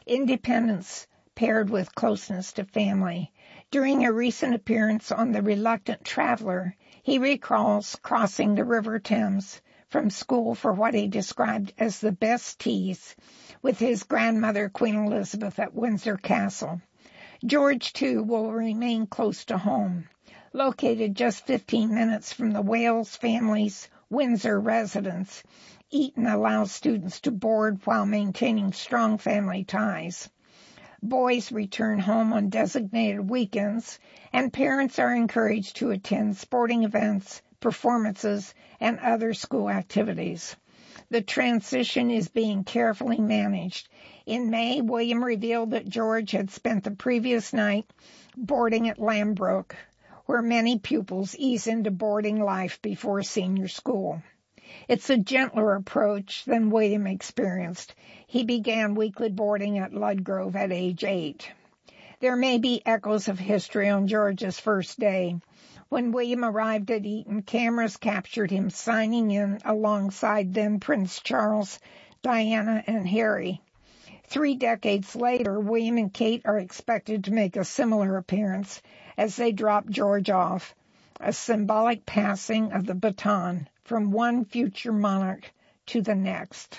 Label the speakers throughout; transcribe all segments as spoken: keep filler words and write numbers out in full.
Speaker 1: Independence paired with closeness to family. During a recent appearance on The Reluctant Traveler, he recalls crossing the River Thames from school for what he described as the best teas with his grandmother, Queen Elizabeth, at Windsor Castle. George, too, will remain close to home. Located just fifteen minutes from the Wales family's Windsor residence, Eton allows students to board while maintaining strong family ties. Boys return home on designated weekends, and parents are encouraged to attend sporting events, performances, and other school activities. The transition is being carefully managed. In May, William revealed that George had spent the previous night boarding at Lambrook, where many pupils ease into boarding life before senior school. It's a gentler approach than William experienced. He began weekly boarding at Ludgrove at age eight. There may be echoes of history on George's first day. When William arrived at Eton, cameras captured him signing in alongside then Prince Charles, Diana, and Harry. Three decades later, William and Kate are expected to make a similar appearance as they drop George off, a symbolic passing of the baton from one future monarch to the next.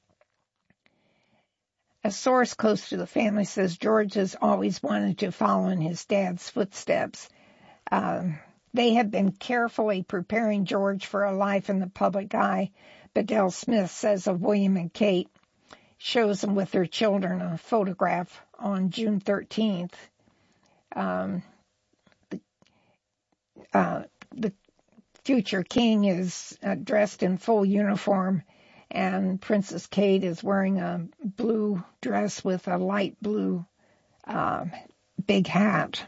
Speaker 1: A source close to the family says George has always wanted to follow in his dad's footsteps. Um, they have been carefully preparing George for a life in the public eye, Bedell Smith says of William and Kate. Shows them with their children a photograph on June thirteenth. Um, the, uh, the future king is uh, dressed in full uniform, and Princess Kate is wearing a blue dress with a light blue uh, big hat.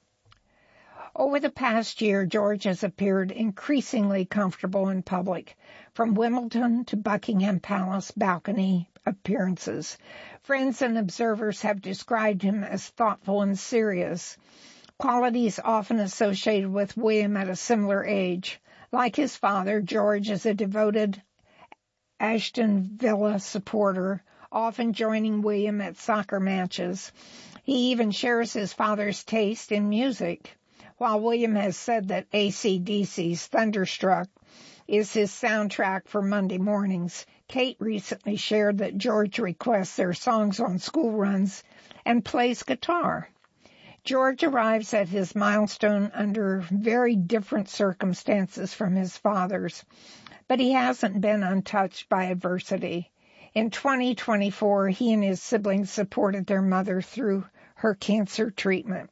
Speaker 1: Over the past year, George has appeared increasingly comfortable in public, from Wimbledon to Buckingham Palace balcony appearances. Friends and observers have described him as thoughtful and serious, qualities often associated with William at a similar age. Like his father, George is a devoted Ashton Villa supporter, often joining William at soccer matches. He even shares his father's taste in music. While William has said that A C D C's Thunderstruck is his soundtrack for Monday mornings, Kate recently shared that George requests their songs on school runs and plays guitar. George arrives at his milestone under very different circumstances from his father's, but he hasn't been untouched by adversity. In twenty twenty-four, he and his siblings supported their mother through her cancer treatment.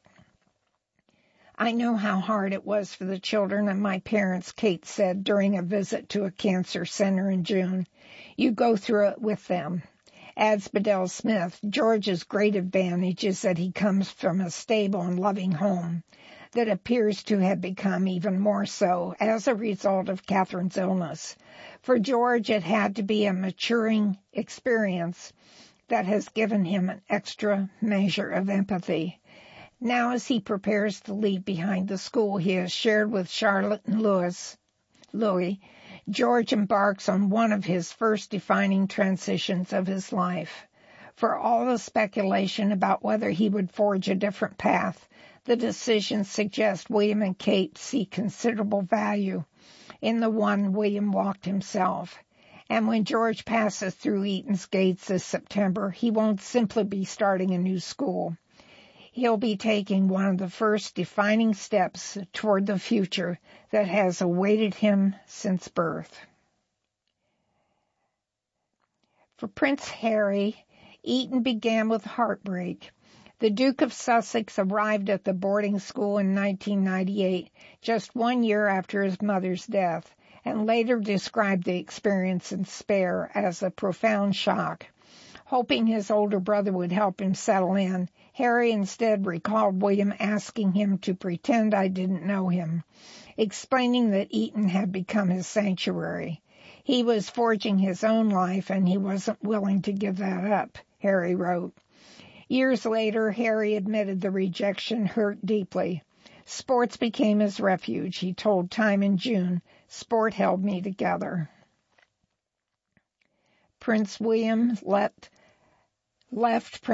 Speaker 1: I know how hard it was for the children and my parents, Kate said during a visit to a cancer center in June. You go through it with them. Adds Bedell Smith, George's great advantage is that he comes from a stable and loving home that appears to have become even more so as a result of Catherine's illness. For George, it had to be a maturing experience that has given him an extra measure of empathy. Now, as he prepares to leave behind the school he has shared with Charlotte and Louis, Louis, George embarks on one of his first defining transitions of his life. For all the speculation about whether he would forge a different path, the decisions suggest William and Kate see considerable value in the one William walked himself. And when George passes through Eton's gates this September, he won't simply be starting a new school. He'll be taking one of the first defining steps toward the future that has awaited him since birth. For Prince Harry, Eton began with heartbreak. The Duke of Sussex arrived at the boarding school in nineteen ninety-eight, just one year after his mother's death, and later described the experience in despair as a profound shock. Hoping his older brother would help him settle in, Harry instead recalled William asking him to pretend I didn't know him, explaining that Eton had become his sanctuary. He was forging his own life, and he wasn't willing to give that up, Harry wrote. Years later, Harry admitted the rejection hurt deeply. Sports became his refuge, he told Time in June. Sport held me together. Prince William let, left